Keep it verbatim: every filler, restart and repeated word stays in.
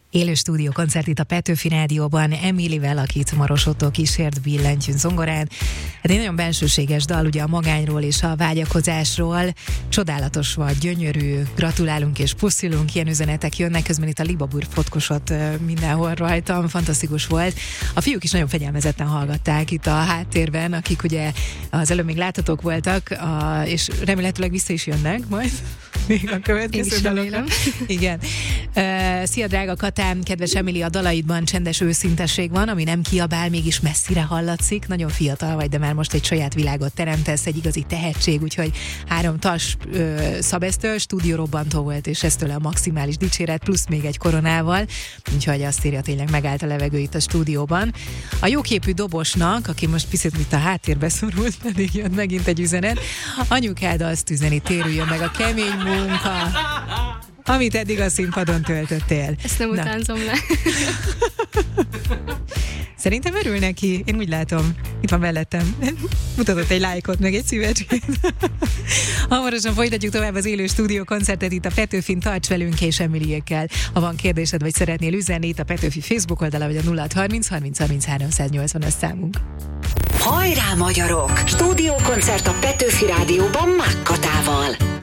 Élő stúdiókoncert itt a Petőfi Rádióban, Emilivel, akit Maros Ottó kísért billentyűn zongorán. Hát egy nagyon bensőséges dal, ugye a magányról és a vágyakozásról. Csodálatos vagy, gyönyörű, gratulálunk és puszilunk, ilyen üzenetek jönnek, közben itt a Libabur fotkosott mindenhol rajtam, fantasztikus volt. A fiúk is nagyon fegyelmezetten hallgatták itt a háttérben, akik ugye az előbb még láthatók voltak, a, és remélhetőleg vissza is jönnek majd. Még a következő dalokra. Igen. Uh, szia, drága Katám, kedves Emili, a dalaidban csendes őszintesség van, ami nem kiabál, mégis messzire hallatszik. Nagyon fiatal vagy, de már most egy saját világot teremtesz, egy igazi tehetség, úgyhogy három tas uh, szabesztől, stúdiórobbantó volt, és ez tőle a maximális dicséret, plusz még egy koronával, úgyhogy azt írja, tényleg megállt a levegő itt a stúdióban. A jóképű dobosnak, aki most picit itt a háttérbe szorult, pedig jött megint egy üzenet, anyukád azt üzeni, térüljön meg a kemény munka, amit eddig a színpadon töltöttél. Ezt nem Na. utánzom le. Szerintem örül neki, én úgy látom. Itt van mellettem. Mutatott egy lájkot, meg egy szívecskét. Hamarosan folytatjuk tovább az élő stúdió koncertet itt a Petőfin, tarts velünk és Emiliékkel. Ha van kérdésed, vagy szeretnél üzenni, itt a Petőfi Facebook oldala, vagy a nulla harminc harminc harminc háromszáznyolcvan a számunk. Hajrá, magyarok! Stúdiókoncert a Petőfi Rádióban Mág Katával.